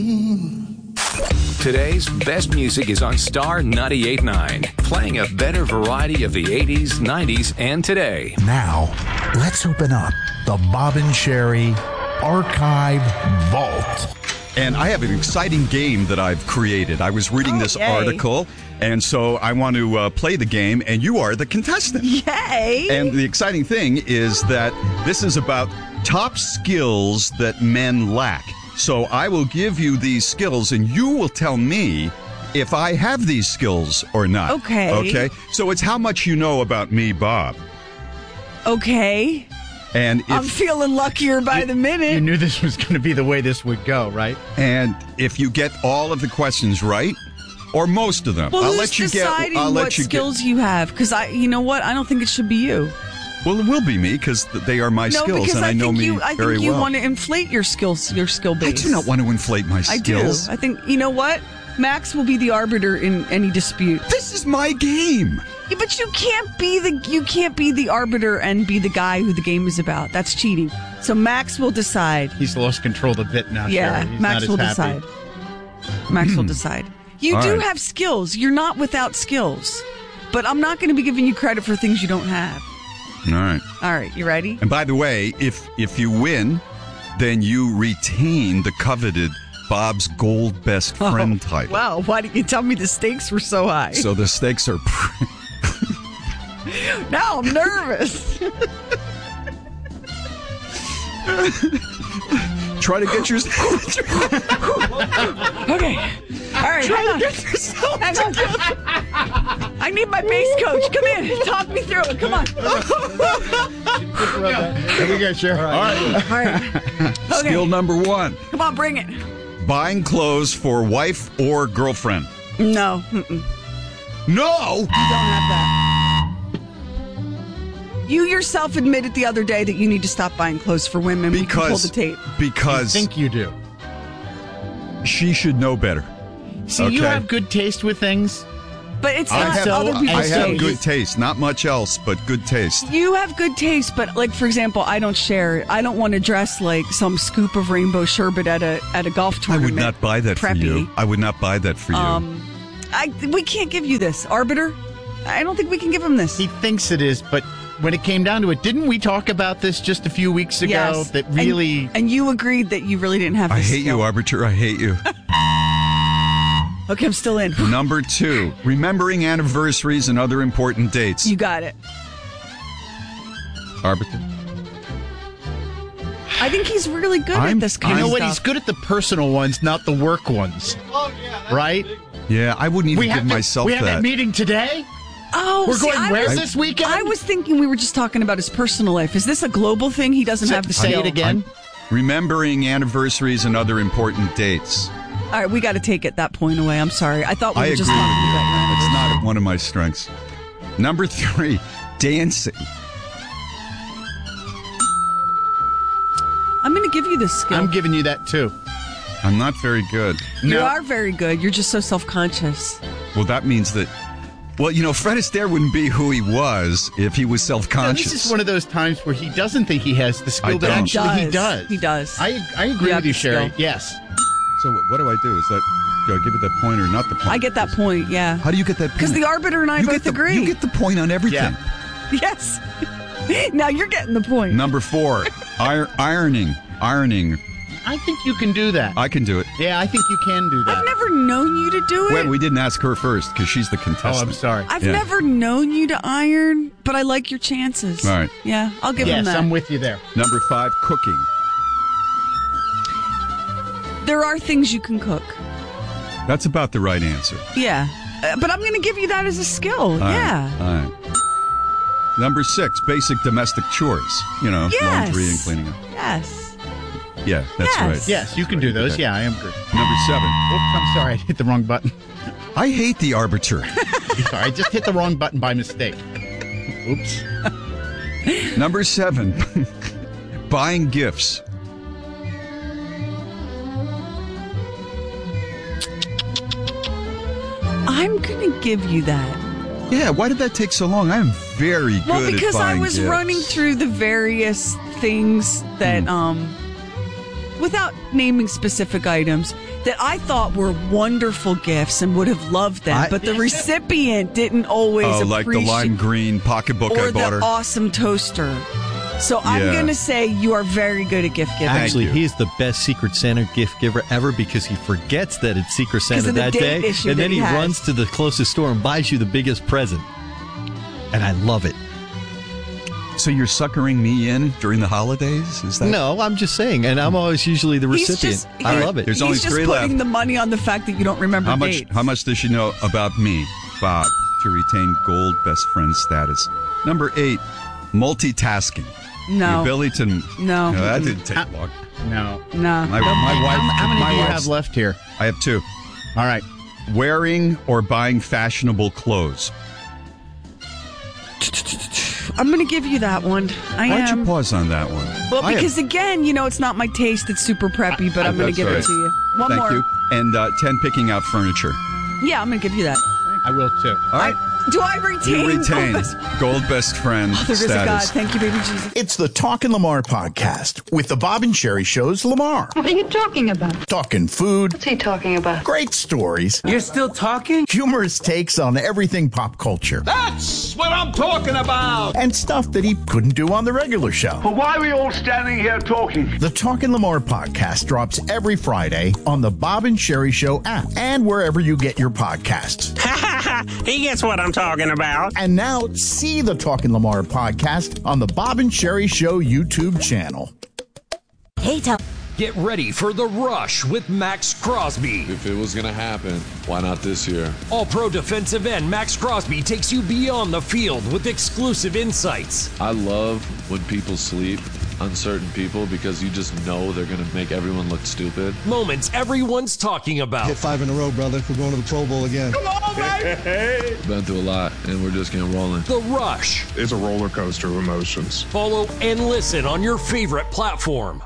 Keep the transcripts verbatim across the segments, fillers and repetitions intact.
Today's best music is on Star ninety-eight point nine, playing a better variety of the eighties, nineties, and today. Now, let's open up the Bob and Sherry Archive Vault. And I have an exciting game that I've created. I was reading oh, this yay. article, and so I want to uh, play the game, and you are the contestant. Yay! And the exciting thing is that this is about top skills that men lack. So I will give you these skills, and you will tell me if I have these skills or not. Okay. Okay? So it's how much you know about me, Bob. Okay. And if, I'm feeling luckier by you, the minute. You knew this was going to be the way this would go, right? And if you get all of the questions right, or most of them, well, I'll who's let you deciding get. I'll what let you skills get, you have? Because I, you know what? I don't think it should be you. Well, it will be me because they are my no, skills, because and I, I know think me you, I very think you well. want to inflate your skills, your skill base. I do not want to inflate my skills. I do. I think you know what? Max will be the arbiter in any dispute. This is my game. Yeah, but you can't be the you can't be the arbiter and be the guy who the game is about. That's cheating. So Max will decide. He's lost control a bit now. Yeah, Sherry. He's Max not will as happy. decide. Max will decide. You All do right. have skills. You're not without skills. But I'm not going to be giving you credit for things you don't have. All right. All right, you ready? And by the way, if if you win, then you retain the coveted Bob's Gold Best Friend oh, title. Wow, why didn't you tell me the stakes were so high? So the stakes are. Pre- now I'm nervous. Try to get your. Okay. All right. Try hang to on. get yourself Hang on. I need my bass coach. Come in. Talk me through it. Come on. Here we go, Sherry. All right. All right. Okay. Skill number one: Come on, bring it. buying clothes for wife or girlfriend. No. Mm-mm. No. You don't have that. You yourself admitted the other day that you need to stop buying clothes for women. We can pull Because the tape. because I think you do. she should know better. See, Okay. you have good taste with things. But it's I not have, other I people's I have taste. good taste, not much else, but good taste. You have good taste, but like for example, I don't share it. I don't want to dress like some scoop of rainbow sherbet at a at a golf I tournament. would not buy that Preppy. for you. I would not buy that for you. Um, I we can't give you this, arbiter. I don't think we can give him this. He thinks it is, but when it came down to it, didn't we talk about this just a few weeks ago? Yes. That And- really. and, you agreed that you really didn't have. I This hate skill. you, Arbiter. I hate you. Okay, I'm still in. Number two, remembering anniversaries and other important dates. You got it. Arbiter. I think he's really good I'm- at this kind You know of what? stuff. He's good at the personal ones, not the work ones. Oh, yeah. Right? Yeah, I wouldn't even We give have to- myself We have that. that meeting today? Oh, We're see, going I where was, this weekend? I was thinking we were just talking about his personal life. Is this a global thing? He doesn't Say- have the say skill. it again. Remembering anniversaries and other important dates. All right, we got to take it that point away. I'm sorry. I thought we I were agree just with talking you. about your It's not one of my strengths. Number three, dancing. I'm going to give you this skill. I'm giving you that too. I'm not very good. you No. are very good. You're just so self-conscious. Well, that means that. Well, you know, Fred Astaire wouldn't be who he was if he was No, self-conscious. this is one of those times where he doesn't think he has the I skill, but don't. actually Does. he does. He does. I, I agree You have with you, the Sherry. skill. Yes. So what do I do? Is that do I give it that point or not the point? I get that point, yeah. How do you get that point? Because the arbiter and I you both get the, agree. You get the point on everything. Yeah. Yes. Now you're getting the point. Number four, ir- ironing. Ironing. I think you can do that. I can do it. yeah, I think you can do that. I've never known you to do it. Wait, we didn't ask her first because she's the oh, contestant. I'm sorry. I've Yeah. never known you to iron, but I like your chances. All right. Yeah, I'll give him Yes, that. I'm with you there. Number five, cooking. There are things you can cook. That's about the right answer. Yeah. Uh, but I'm going to give you that as a skill. All right, yeah. All right. Number six, basic domestic chores. You know, Yes. laundry and cleaning up. Yes. Yeah, that's Yes. right. Yes, you can do those. Okay. Yeah, I am good. Number seven, Oops, I'm sorry. I hit the wrong button. I hate the arbiter. Sorry, I just hit the wrong button by mistake. Oops. Number seven, buying gifts. I'm going to give you that. Yeah, why did that take so long? I am very good Well, because at I buying was gifts. running through the various things that, Hmm. um, without naming specific items, that I thought were wonderful gifts and would have loved them, I- but the recipient didn't always Oh, appreciate. like the lime green pocketbook or I bought the her. awesome toaster. So I'm Yeah. going to say you are very good at gift giving. Actually, you. he's the best Secret Santa gift giver ever because he forgets that it's Secret Santa of the that date day, issue and that then he he has. runs to the closest store and buys you the biggest present. And I love it. So you're suckering me in during the holidays? Is that No, I'm just saying, and I'm always usually the He's recipient. just- I he- love it. There's He's only just three putting left. the money on the fact that you don't remember How much? dates. How much does she know about me, Bob, to retain gold best friend status? Number eight, multitasking. No. The ability to. No. that didn't take long. No. No. My, my wife. How, how many my do you wife's- have left here? I have two. All right. Wearing or buying fashionable clothes. I'm going to give you that one. I Why'd am. you pause on that one? Well, I have- because again, you know, it's not my taste. It's super preppy, but I'm going to That's give all it right. to you. One Thank more. you. And uh, ten, picking out furniture. Yeah, I'm going to give you that. I will too. All right. I, do I retain? You retain Oh, that's- gold best friend there is a God. status. Thank you, baby Jesus. It's the Talkin' Lamar podcast with the Bob and Sherry Show's Lamar. What are you talking about? Talking food, What's he talking about? great stories, You're still talking? humorous takes on everything pop culture, That's what I'm talking about! and stuff that he couldn't do on the regular show. But why are we all standing here talking? The Talkin' Lamar podcast drops every Friday on the Bob and Sherry Show app and wherever you get your podcasts. He gets what I'm talking about. And now see the Talkin' Lamar podcast on the Bob and Sherry Show YouTube channel. Hey, Tom. Get ready for The Rush with Max Crosby. If it was going to happen, why not this year? All-pro defensive end Max Crosby takes you beyond the field with exclusive insights. I love when people sleep, uncertain people, because you just know they're going to make everyone look stupid. Moments everyone's talking about. Hit five in a row, brother. We're going to the Pro Bowl again. Come on, baby! Been through a lot, and we're just getting rolling. The Rush. It's a roller coaster of emotions. Follow and listen on your favorite platform.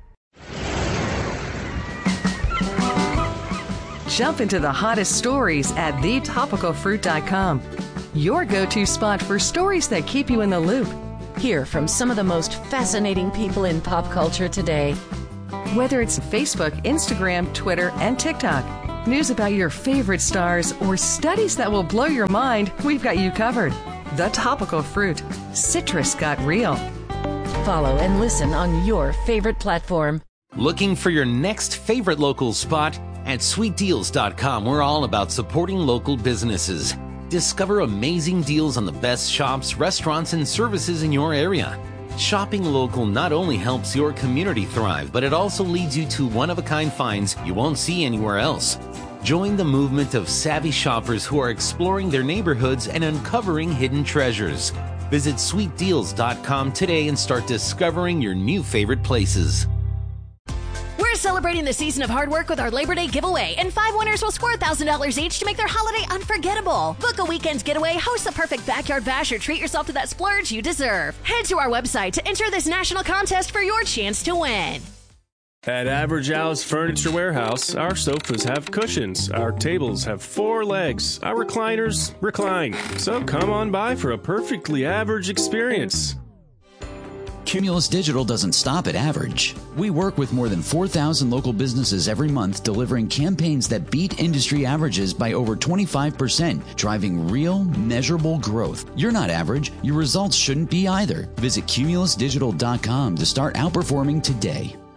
Jump into the hottest stories at the topical fruit dot com. Your go-to spot for stories that keep you in the loop. Hear from some of the most fascinating people in pop culture today. Whether it's Facebook, Instagram, Twitter, and TikTok, news about your favorite stars, or studies that will blow your mind, we've got you covered. The Topical Fruit. Citrus got real. Follow and listen on your favorite platform. Looking for your next favorite local spot? At sweet deals dot com, we're all about supporting local businesses. Discover amazing deals on the best shops, restaurants, and services in your area. Shopping local not only helps your community thrive, but it also leads you to one-of-a-kind finds you won't see anywhere else. Join the movement of savvy shoppers who are exploring their neighborhoods and uncovering hidden treasures. Visit sweet deals dot com today and start discovering your new favorite places. We're celebrating the season of hard work with our Labor Day giveaway, and five winners will score one thousand dollars each to make their holiday unforgettable. Book a weekend's getaway, host the perfect backyard bash, or treat yourself to that splurge you deserve. Head to our website to enter this national contest for your chance to win. At Average Al's Furniture Warehouse, our sofas have cushions, our tables have four legs, our recliners recline. So come on by for a perfectly average experience. Cumulus Digital doesn't stop at average. We work with more than four thousand local businesses every month, delivering campaigns that beat industry averages by over twenty-five percent, driving real, measurable growth. You're not average. Your results shouldn't be either. Visit cumulus digital dot com to start outperforming today.